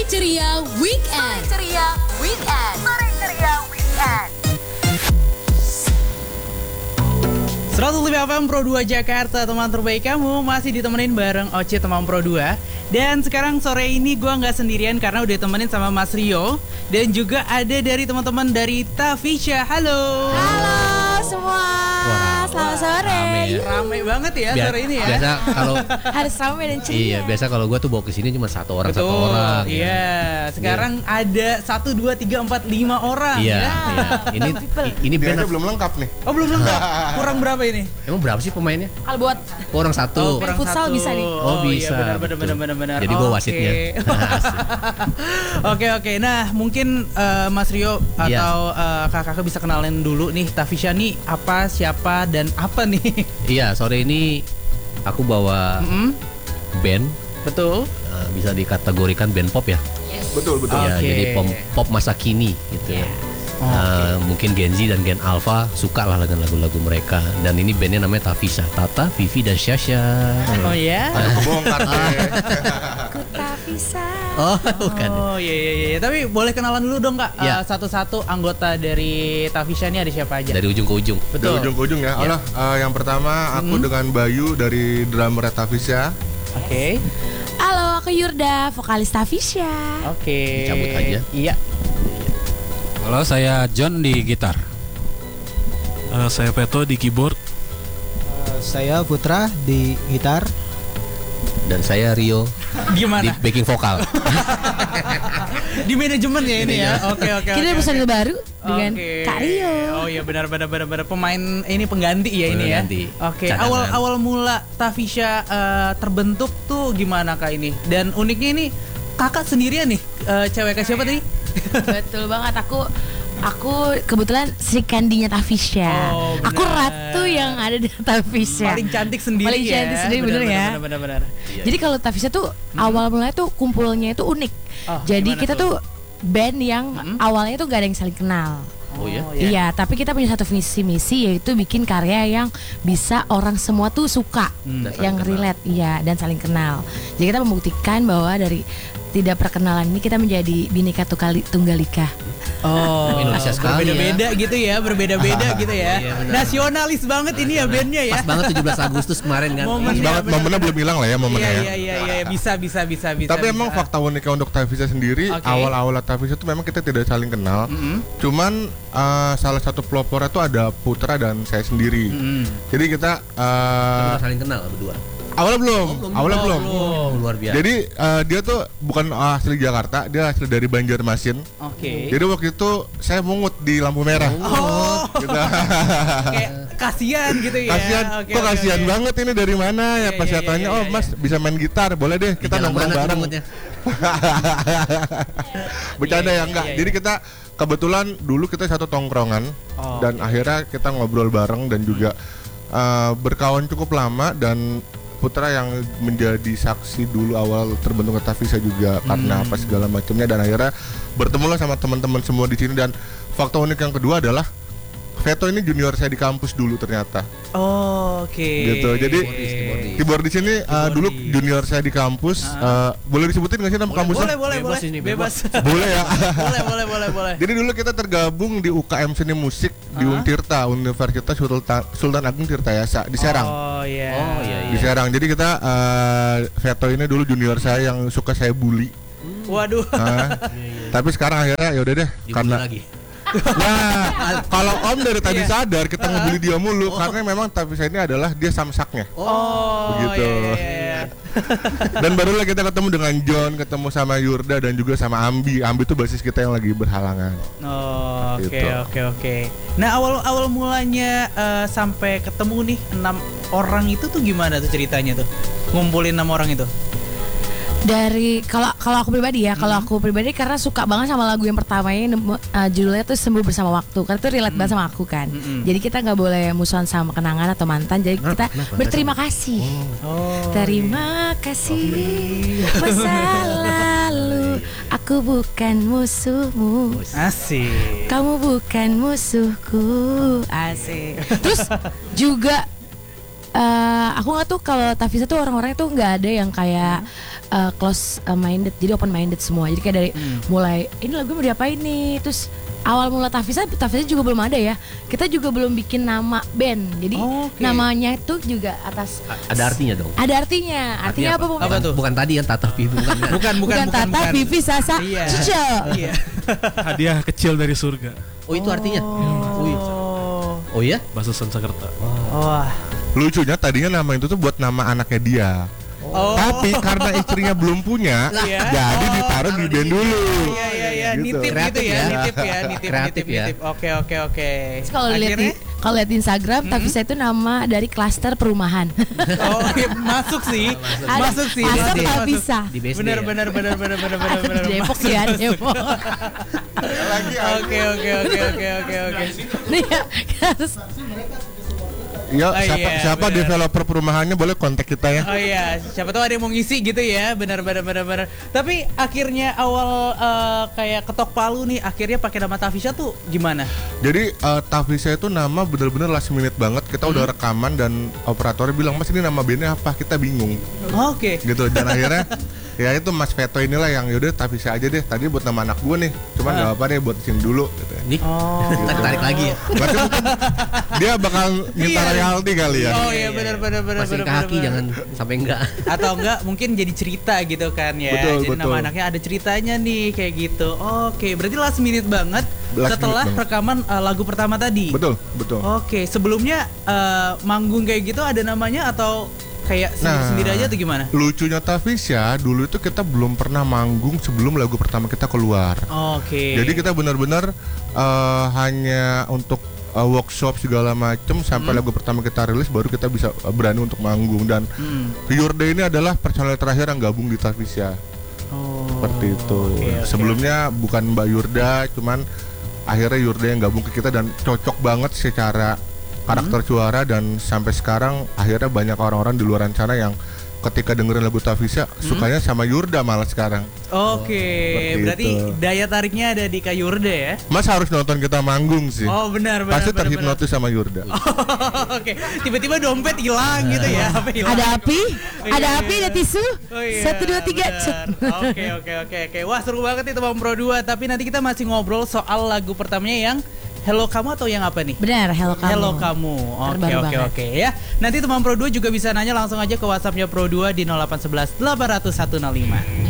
Ceria Weekend. 105 FM Pro 2 Jakarta, teman terbaik kamu masih ditemenin bareng Oce teman Pro 2. Dan sekarang sore ini gue nggak sendirian karena udah temenin sama Mas Rio. Dan juga ada dari teman-teman dari Tafisha. Halo. Halo semua, selamat sore. Rame banget ya sore ini ya. Biasa kalau Harus rame dan ceria. iya, biasa kalau gue tuh bawa ke sini cuma satu orang. Iya, sekarang ada 1, 2, 3, 4, 5 orang. Iya, Ya. iya. Ini Dia band aja belum lengkap nih. Oh belum lengkap. Kurang berapa ini? emang berapa sih pemainnya? Kalau buat Orang satu. kurang futsal bisa nih. Oh, bisa, Iya, betul. benar. Jadi gua wasitnya. Oke. Nah, mungkin Mas Rio Iya. atau kakak bisa kenalin dulu nih Tafisha nih apa, siapa dan apa nih? Iya, sore ini aku bawa band, Betul. bisa dikategorikan band pop ya. Betul. Ya, Oke. jadi pop masa kini gitu ya. Mungkin Gen Z dan Gen Alpha suka lah dengan lagu-lagu mereka. Dan ini bandnya namanya Tafisha, Tata, Vivi dan Syasha. Oh ya. Kebongkar deh. Ku tak bisa. Oh, bukan. Oh iya. Tapi boleh kenalan dulu dong Kak. Iya. Satu-satu anggota dari Tafisha ini ada siapa aja? Dari ujung ke ujung. Dari Betul. ujung ke ujung ya. Allah, yang pertama aku dengan Bayu dari drummer Tafisha. Oke. Halo, aku Yurda, vokalis Tafisha. Oke. Cabut aja. Iya. Halo, saya John di gitar. Saya Peto di keyboard. Saya Putra di gitar. Dan saya Rio di Gimana? backing vokal. Di manajemen ya ini ya. Oke. Kita ada personil baru dengan Oke. Kak Rio. Oh iya benar pemain ini pengganti ya ini ya. Pengganti. Oke, Cadangan. awal mula Tafisha terbentuk tuh gimana Kak ini? Dan uniknya ini Kakak sendirian nih, cewek ke siapa tadi? Betul banget, aku kebetulan Sri Kandinya Tafisha. Oh, benar. Aku ratu yang ada di Tafisha. Paling cantik sendiri Paling ya. cantik sendiri, bener ya? Benar. Jadi kalau Tafisha tuh awal mulanya tuh kumpulnya itu unik. Oh, Jadi gimana kita tuh band yang awalnya tuh gak ada yang saling kenal. Oh ya? Iya, tapi kita punya satu visi misi yaitu bikin karya yang bisa orang semua tuh suka, Dan saling yang kenal. relate, iya, dan saling kenal. Jadi kita membuktikan bahwa dari tidak perkenalan ini kita menjadi Bhinneka Tunggal Ika. Oh, Indonesia sekali berbeda-beda gitu ya, berbeda-beda gitu ya. Iya, benar. Nasionalis banget ini ya bandnya ya. Pas banget 17 Agustus kemarin kan. Momen. Pas banget, bener. momennya belum hilang lah ya momennya ya. Iya, bisa. Tapi emang fakta uniknya untuk Tafisha sendiri, Oke. awal-awal Tafisha itu memang kita tidak saling kenal. Cuman salah satu pelopornya itu ada Putra dan saya sendiri. Jadi kita Kita saling kenal berdua. awalnya belum. Oh, luar biasa. Jadi dia tuh bukan asli Jakarta, dia asli dari Banjarmasin. Oke. Jadi waktu itu saya mungut di lampu merah. Oh, Gitu. kayak kasihan gitu ya. Kasihan, Oke, kok oke, kasihan oke. banget ini dari mana ya? Iya, Pas saya iya, tanya, iya, oh iya. Mas bisa main gitar, boleh deh kita Jalan nongkrong mana tuh bareng. moodnya? Bercanda Iya, ya enggak. iya, Jadi kita kebetulan dulu kita satu tongkrongan Oh, dan akhirnya kita ngobrol bareng dan juga berkawan cukup lama. Dan Putra yang menjadi saksi dulu awal terbentuknya Tafisha juga karena apa segala macamnya, dan akhirnya bertemulah sama teman-teman semua di sini. Dan fakta unik yang kedua adalah Veto ini junior saya di kampus dulu ternyata. Oh, oke. Gitu. Jadi keyboard di sini dulu junior saya di kampus. Boleh disebutin nggak sih nama kampusnya? Boleh. Bebas ini, Bebas. Boleh ya. boleh. Jadi dulu kita tergabung di UKM Seni Musik di Untirta, Universitas Sultan Agung Tirtayasa di Serang. Oh iya. Di Serang. Jadi kita Veto ini dulu junior saya yang suka saya bully. Waduh. Tapi sekarang akhirnya ya udah deh Dibully karena lagi. nah, kalau Om dari tadi sadar kita ngebully dia mulu karena memang Tafisha ini adalah dia samsaknya. Oh, Begitu. iya. Dan barulah kita ketemu dengan John, ketemu sama Yurda dan juga sama Ambi. Ambi itu basis kita yang lagi berhalangan. Oh, oke, Gitu. oke. Nah, awal mulanya sampai ketemu nih 6 orang itu tuh gimana tuh ceritanya tuh? Ngumpulin 6 orang itu. Dari kalau aku pribadi ya, kalau aku pribadi karena suka banget sama lagu yang pertamanya judulnya tuh Sembuh Bersama Waktu. Karena itu relate banget sama aku kan. Jadi kita nggak boleh musuhan sama kenangan atau mantan. Jadi kita berterima kasih. Oh. Terima kasih masa lalu, aku bukan musuhmu. Asik. Kamu bukan musuhku. Asik. Terus juga aku nggak tuh kalau Tafisha tuh orang-orangnya tuh nggak ada yang kayak close minded, jadi open minded semua. Jadi kayak dari mulai ini lagu mau diapain nih, terus awal mula Tafisa juga belum ada ya. Kita juga belum bikin nama band. Jadi namanya itu juga atas Ada artinya dong. ada artinya. Artinya apa? Apa tuh? Bukan tadi yang Tata Pipi Bukan Tata, Vivi, Sasa, Iya. Cucu. Iya. Hadiah kecil dari surga. Oh itu artinya. Oh iya? Bahasa Sanskerta. Wah. Lucunya tadinya nama itu tuh buat nama anaknya dia. Oh. Tapi karena istrinya belum punya, Iya. jadi ditaruh di band dulu. Iya, Gitu. nitip gitu Kreatif ya, ya. nitip. Kreatif ya. Oke. Terus kalau lihat Akhirnya? kalau lihat Instagram, Tafisa itu nama dari klaster perumahan. Oh, iya, masuk sih. Masuk sih. Asal masuk. Tafisa. Di BSD Bener. Di Depok sih ya, Depok. Oke. Nih ya, terus Ya, Oh, siapa iya, bener. developer perumahannya boleh kontak kita ya. Oh iya, siapa tahu ada yang mau ngisi gitu ya, benar. Tapi akhirnya awal kayak ketok palu nih, akhirnya pakai nama Tafisa tuh gimana? Jadi Tafisa itu nama bener-bener last minute banget. Kita udah rekaman dan operatornya bilang, "Mas, ini nama bandnya apa?" Kita bingung. Oke. Gitu, dan akhirnya ya itu Mas Veto inilah yang yaudah Tafisa aja deh. Tadi buat nama anak gue nih, cuman nggak apa deh buat sini dulu. Gitu. Nih, kita tarik lagi ya. Berarti mungkin dia bakal minta Iya. royalti kali ya. Oh iya benar. Pasang kaki jangan sampai enggak. Atau enggak mungkin jadi cerita gitu kan ya. Betul, Jadi nama betul. anaknya ada ceritanya nih kayak gitu. Oke, berarti last minute banget Last setelah minute banget. rekaman lagu pertama tadi. Betul. Oke, sebelumnya manggung kayak gitu ada namanya atau kayak sendiri-sendiri aja atau gimana? Lucunya Tafisa dulu itu kita belum pernah manggung sebelum lagu pertama kita keluar. Oke. Jadi kita benar-benar hanya untuk workshop segala macem sampai lagu pertama kita rilis baru kita bisa berani untuk manggung, dan Yurde ini adalah personel terakhir yang gabung di Tafisa. Seperti itu. oke. Sebelumnya bukan Mbak Yurda, cuman akhirnya Yurde yang gabung ke kita dan cocok banget secara karakter suara, dan sampai sekarang akhirnya banyak orang-orang di luar sana yang ketika dengerin lagu Tafisa sukanya sama Yurda malah sekarang. Oke, Seperti berarti itu. daya tariknya ada di Kak Yurde ya? Mas harus nonton kita manggung sih. Oh benar. Pasti terhipnotis sama Yurda. Oke, tiba-tiba dompet hilang gitu ya? Apa hilang? ada api, Iya, ada tisu. Oh, iya, 1, 2, 3. benar. Oke. Wah seru banget nih teman Pro 2. Tapi nanti kita masih ngobrol soal lagu pertamanya yang Hello Kamu atau yang apa nih? Benar, Hello Kamu. Hello Kamu. Terbaru banget. Oke ya. Nanti teman Pro 2 juga bisa nanya langsung aja ke WhatsAppnya Pro 2 di 0811 800 105.